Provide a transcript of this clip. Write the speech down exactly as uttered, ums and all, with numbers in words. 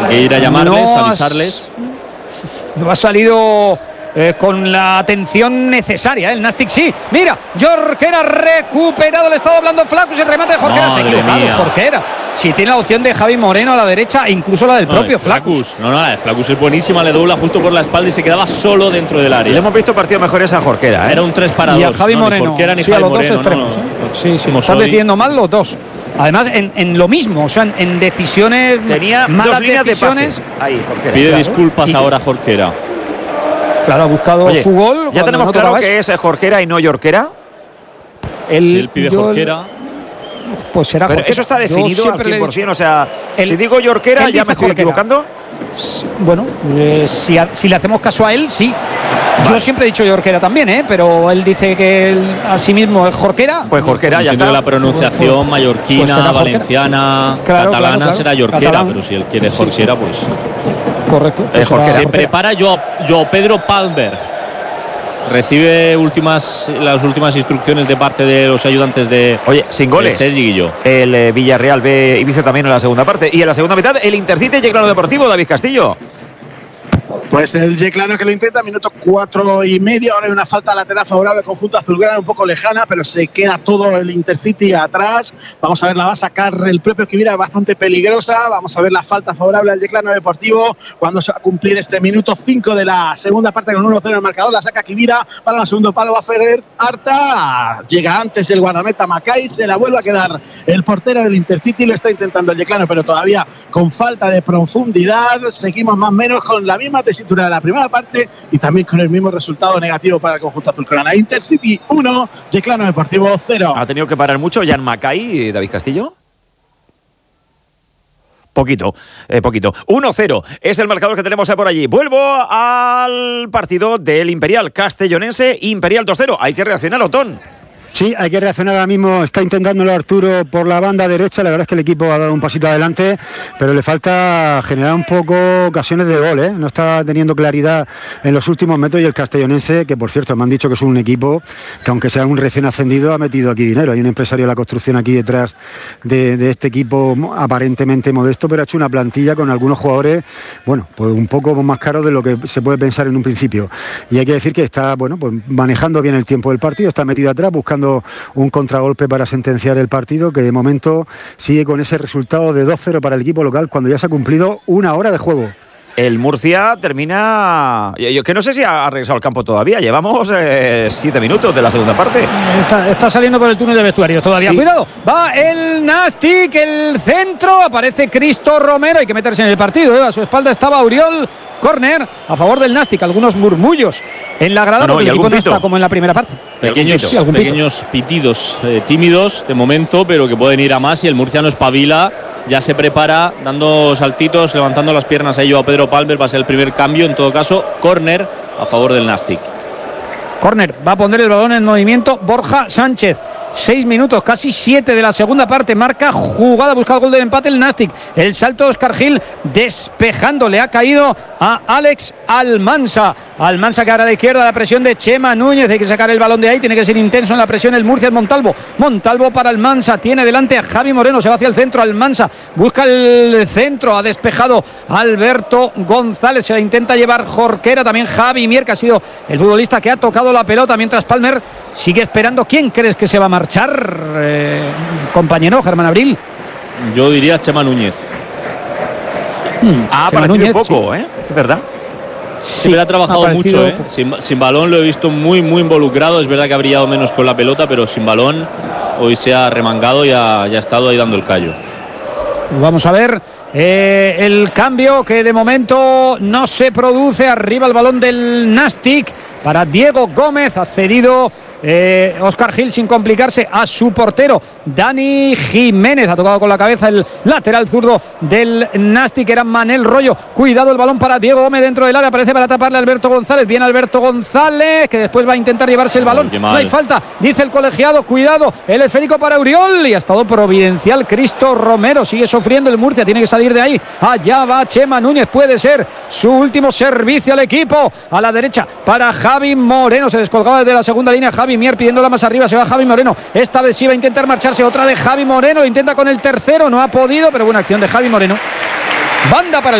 Hay que ir a llamarles, no avisarles. Has, no ha salido eh, con la atención necesaria, ¿eh? El Nastic sí. Mira, Jorquera recuperado, le estaba hablando Flaccus, el remate de Jorquera. Se ha equivocado Jorquera. Si tiene la opción de Javi Moreno a la derecha, e incluso la del no, propio Flaccus. No, no, la de Flaccus es buenísima, le dobla justo por la espalda y se quedaba solo dentro del área. Le hemos visto partidos mejores a Jorquera, ¿eh? Era un tres para dos. Y a Javi no, Moreno. Ni Jorquera ni sí, Javi a los Moreno, dos extremos. No, no. ¿eh? Sí, sí. Como Están soy... decidiendo mal los dos. Además, en, en lo mismo, o sea, en, en decisiones. Tenía malas dos líneas decisiones. de pase. Ahí, Jorquera. Pide claro. disculpas y, ahora Jorquera. Claro, ha buscado Oye, su gol. Ya tenemos claro que es Jorquera y no Jorquera. El, si él pide Jorquera. Pues será Pero Jorquera. eso está definido al cien por ciento. O sea, el, si digo Jorquera, ya me estoy Jorquera. equivocando. Bueno, eh, si, a, si le hacemos caso a él, sí. Vale. Yo siempre he dicho Jorquera también, ¿eh? Pero él dice que él, a sí mismo es Jorquera. Pues Jorquera, pues ya está. La pronunciación pues, mallorquina, pues valenciana, claro, catalana claro, claro. será Jorquera, Catalán. Pero si él quiere Jorquera, sí, sí. pues. Correcto. Pues se Jorquera. prepara yo, yo Pedro Palmer. Recibe últimas las últimas instrucciones de parte de los ayudantes de Oye, sin goles. Sergi Guilló. El eh, Villarreal ve Ibiza también en la segunda parte. Y en la segunda mitad, el Intercity Yeclano Deportivo, David Castillo. Pues el Yeclano que lo intenta, minuto cuatro y medio. Ahora hay una falta lateral favorable al conjunto azulgrana, un poco lejana, pero se queda todo el Intercity atrás. Vamos a ver, la va a sacar el propio Kibira, bastante peligrosa. Vamos a ver la falta favorable al Yeclano Deportivo cuando se va a cumplir este minuto cinco de la segunda parte con uno cero en el marcador. La saca Kibira para el segundo palo, va a Ferrer Arta. Llega antes el guardameta Macay, se la vuelve a quedar el portero del Intercity. Lo está intentando el Yeclano, pero todavía con falta de profundidad. Seguimos más o menos con la misma tesitura de la primera parte y también con el mismo resultado negativo para el conjunto azulgrana. Intercity uno, Yeclano Deportivo cero. ¿Ha tenido que parar mucho Jan Macay, David Castillo? Poquito, eh, poquito. uno cero es el marcador que tenemos por allí. Vuelvo al partido del Imperial Castellonense, Imperial dos cero. Hay que reaccionar, Otón. Sí, hay que reaccionar ahora mismo. Está intentándolo Arturo por la banda derecha. La verdad es que el equipo ha dado un pasito adelante, pero le falta generar un poco ocasiones de gol, ¿eh? No está teniendo claridad en los últimos metros. Y el Castellonense, que por cierto me han dicho que es un equipo que, aunque sea un recién ascendido, ha metido aquí dinero. Hay un empresario de la construcción aquí detrás de, de este equipo aparentemente modesto, pero ha hecho una plantilla con algunos jugadores, bueno, pues un poco más caros de lo que se puede pensar en un principio. Y hay que decir que está, bueno, pues manejando bien el tiempo del partido. Está metido atrás, buscando un contragolpe para sentenciar el partido, que de momento sigue con ese resultado de dos cero para el equipo local cuando ya se ha cumplido una hora de juego. El Murcia termina. Yo que no sé si ha regresado al campo todavía. Llevamos eh, siete minutos de la segunda parte. Está, está saliendo por el túnel de vestuarios todavía. Sí. Cuidado, va el Nastic, el centro. Aparece Cristo Romero. Hay que meterse en el partido, ¿eh? A su espalda estaba Oriol. Córner a favor del Nastic. Algunos murmullos en la grada, no, no, porque el equipo no está como en la primera parte. Pequeños, sí, pequeños pitidos eh, tímidos de momento, pero que pueden ir a más. Y el murciano espabila. Ya se prepara, dando saltitos, levantando las piernas ahí yo a Pedro Palmer. Va a ser el primer cambio, en todo caso, córner a favor del Nastic. Córner, va a poner el balón en movimiento Borja Sánchez. Seis minutos, casi siete de la segunda parte. Marca jugada, busca el gol del empate el Nastic. El salto de Óscar Gil despejando. Le ha caído a Alex Almansa. Almansa que ahora a la izquierda, la presión de Chema Núñez. Hay que sacar el balón de ahí, tiene que ser intenso en la presión el Murcia, el Montalvo. Montalvo para Almansa, tiene delante a Javi Moreno, se va hacia el centro. Almansa busca el centro, ha despejado Alberto González. Se la intenta llevar Jorquera, también Javi Mier, que ha sido el futbolista que ha tocado la pelota, mientras Palmer sigue esperando. ¿Quién crees que se va a marchar, eh, compañero Germán Abril? Yo diría Chema Núñez. Hmm, ha aparecido un poco, sí. ¿eh? Es verdad. Sí, sí, pero ha trabajado ha mucho, ¿eh? sin, sin balón lo he visto muy, muy involucrado. Es verdad que ha brillado menos con la pelota, pero sin balón hoy se ha remangado y ha, ya ha estado ahí dando el callo. Vamos a ver eh, el cambio que de momento no se produce. Arriba el balón del Nastic para Diego Gómez. Ha cedido Eh, Óscar Gil sin complicarse a su portero Dani Jiménez. Ha tocado con la cabeza el lateral zurdo del Nastic, era Manel Rollo. Cuidado el balón para Diego Gómez dentro del área, aparece para taparle a Alberto González. Viene Alberto González, que después va a intentar llevarse el balón. No hay falta, dice el colegiado. Cuidado, el esférico para Uriol. Y ha estado providencial Cristo Romero. Sigue sufriendo el Murcia, tiene que salir de ahí. Allá va Chema Núñez, puede ser su último servicio al equipo. A la derecha para Javi Moreno, se descolgaba desde la segunda línea Javi Mier pidiéndola más arriba, se va Javi Moreno. Esta vez sí va a intentar marcharse, otra de Javi Moreno, lo intenta con el tercero, no ha podido, pero buena acción de Javi Moreno. Banda para el